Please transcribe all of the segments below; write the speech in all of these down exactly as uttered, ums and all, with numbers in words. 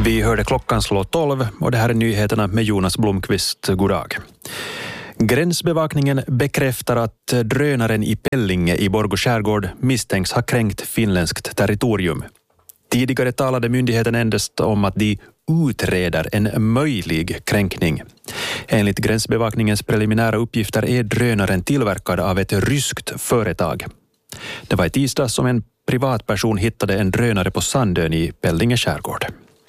Vi hörde klockan slå tolv och det här är nyheterna med Jonas Blomqvist. God dag. Gränsbevakningen bekräftar att drönaren i Pellinge i Borgå skärgård misstänks ha kränkt finländskt territorium. Tidigare talade myndigheten endast om att de utreder en möjlig kränkning. Enligt gränsbevakningens preliminära uppgifter är drönaren tillverkad av ett ryskt företag. Det var i tisdag som en privatperson hittade en drönare på Sandön i Pellinge skärgård.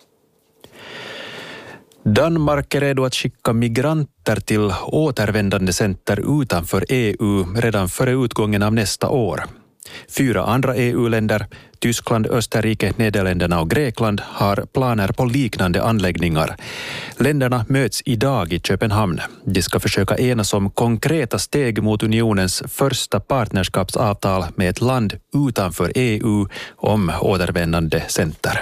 Danmark är redo att skicka migranter till återvändande center utanför E U redan före utgången av nästa år. Fyra andra E U-länder, Tyskland, Österrike, Nederländerna och Grekland, har planer på liknande anläggningar. Länderna möts idag i Köpenhamn. De ska försöka enas om konkreta steg mot unionens första partnerskapsavtal med ett land utanför E U om återvändande center.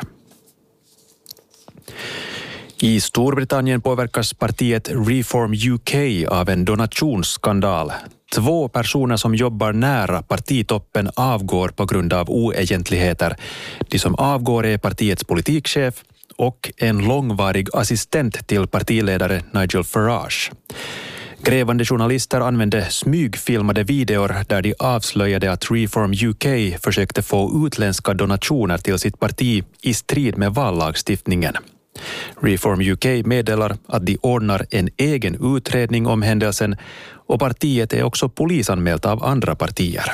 I Storbritannien påverkas partiet Reform U K av en donationsskandal. Två personer som jobbar nära partitoppen avgår på grund av oegentligheter. De som avgår är partiets politikchef och en långvarig assistent till partiledare Nigel Farage. Grävande journalister använde smygfilmade videor där de avslöjade att Reform U K försökte få utländska donationer till sitt parti i strid med vallagstiftningen. Reform U K meddelar att de ordnar en egen utredning om händelsen och partiet är också polisanmält av andra partier.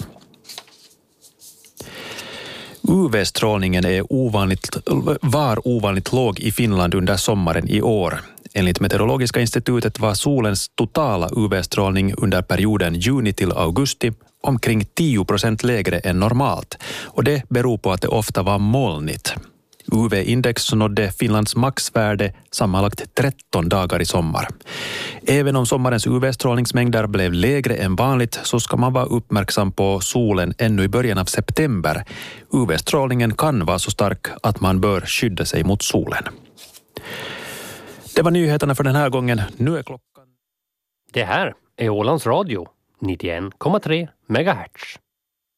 U V-strålningen är ovanligt, var ovanligt låg i Finland under sommaren i år. Enligt Meteorologiska institutet var solens totala U V-strålning under perioden juni till augusti omkring tio procent lägre än normalt och det beror på att det ofta var molnigt. U V-index nådde Finlands maxvärde sammanlagt tretton dagar i sommar. Även om sommarens U V-strålningsmängder blev lägre än vanligt så ska man vara uppmärksam på solen ännu i början av september. U V-strålningen kan vara så stark att man bör skydda sig mot solen. Det var nyheterna för den här gången. Nu är klockan... Det här är Ålands Radio, nittioen komma tre megahertz.